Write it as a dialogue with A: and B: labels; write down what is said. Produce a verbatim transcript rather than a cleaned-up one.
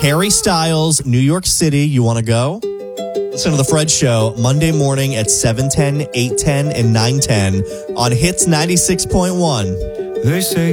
A: Harry Styles, New York City. You want to go? Listen to The Fred Show Monday morning at seven ten, eight ten, and nine ten on Hits ninety-six point one.
B: They say